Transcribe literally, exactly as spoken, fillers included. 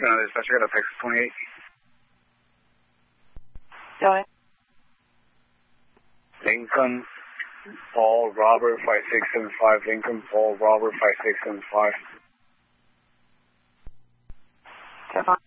No, dispatcher got a Texas twenty-eight. Go ahead. Lincoln, Paul, Robert, five six seven five. Lincoln, Paul, Robert, five six seven five. Stefan.